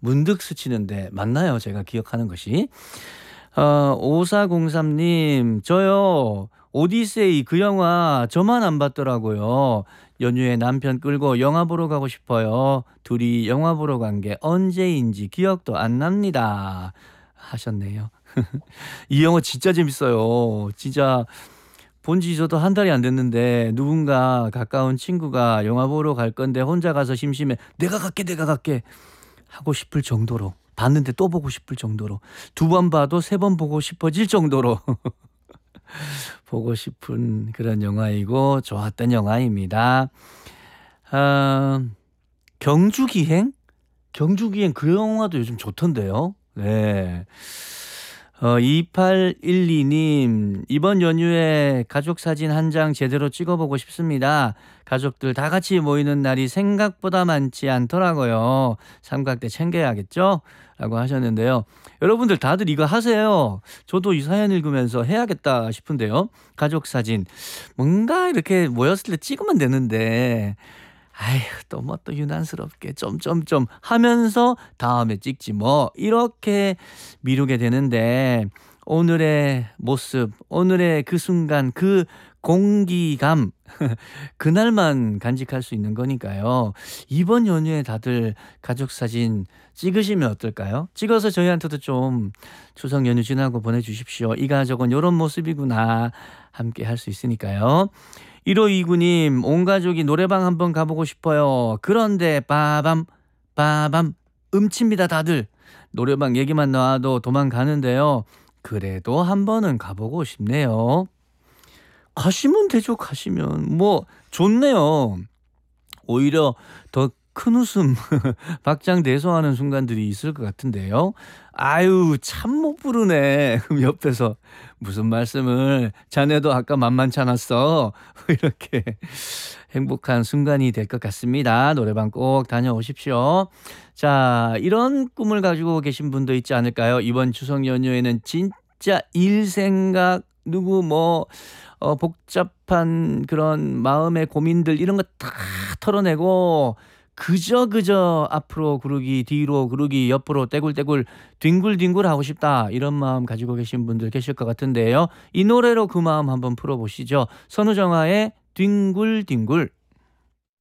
문득 스치는데 맞나요? 제가 기억하는 것이. 5403님, 저요. 오디세이 그 영화 저만 안 봤더라고요. 연휴에 남편 끌고 영화 보러 가고 싶어요. 둘이 영화 보러 간 게 언제인지 기억도 안 납니다. 하셨네요. 이 영화 진짜 재밌어요. 진짜 본지 저도 한 달이 안 됐는데 누군가 가까운 친구가 영화 보러 갈 건데 혼자 가서 심심해. 내가 갈게 하고 싶을 정도로. 봤는데 또 보고 싶을 정도로. 두 번 봐도 세 번 보고 싶어질 정도로. 보고 싶은 그런 영화이고 좋았던 영화입니다. 아, 경주기행? 경주기행 그 영화도 요즘 좋던데요. 네. 2812님, 이번 연휴에 가족 사진 한 장 제대로 찍어보고 싶습니다. 가족들 다 같이 모이는 날이 생각보다 많지 않더라고요. 삼각대 챙겨야겠죠? 라고 하셨는데요. 여러분들 다들 이거 하세요. 저도 이 사연 읽으면서 해야겠다 싶은데요. 가족 사진. 뭔가 이렇게 모였을 때 찍으면 되는데, 아휴, 또 뭐 또 유난스럽게 점점점 하면서 다음에 찍지 뭐 이렇게 미루게 되는데 오늘의 모습, 오늘의 그 순간, 그 공기감 그날만 간직할 수 있는 거니까요. 이번 연휴에 다들 가족 사진 찍으시면 어떨까요? 찍어서 저희한테도 좀 추석 연휴 지나고 보내주십시오. 이 가족은 이런 모습이구나 함께 할 수 있으니까요. 1529님, 온 가족이 노래방 한번 가보고 싶어요. 그런데 빠밤 빠밤 음치입니다 다들. 노래방 얘기만 나와도 도망가는데요. 그래도 한 번은 가보고 싶네요. 가시면 되죠. 가시면 뭐 좋네요. 오히려 더 큰 웃음 박장대소하는 순간들이 있을 것 같은데요. 아유 참 못 부르네. 옆에서 무슨 말씀을, 자네도 아까 만만치 않았어. 이렇게 행복한 순간이 될 것 같습니다. 노래방 꼭 다녀오십시오. 자, 이런 꿈을 가지고 계신 분도 있지 않을까요? 이번 추석 연휴에는 진짜 일 생각, 누구 뭐 복잡한 그런 마음의 고민들 이런 거 다 털어내고 그저 앞으로 구르기, 뒤로 구르기, 옆으로 떼굴떼굴 뒹굴뒹굴 하고 싶다, 이런 마음 가지고 계신 분들 계실 것 같은데요. 이 노래로 그 마음 한번 풀어보시죠. 선우정아의 뒹굴뒹굴.